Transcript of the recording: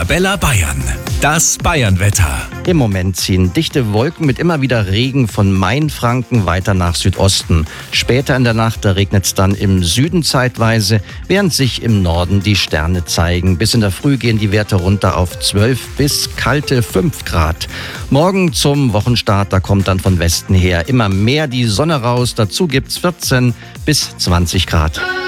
Arabella Bayern. Das Bayernwetter. Im Moment ziehen dichte Wolken mit immer wieder Regen von Mainfranken weiter nach Südosten. Später in der Nacht regnet es dann im Süden zeitweise, während sich im Norden die Sterne zeigen. Bis in der Früh gehen die Werte runter auf 12 bis kalte 5 Grad. Morgen zum Wochenstart, da kommt dann von Westen her immer mehr die Sonne raus. Dazu gibt's 14 bis 20 Grad.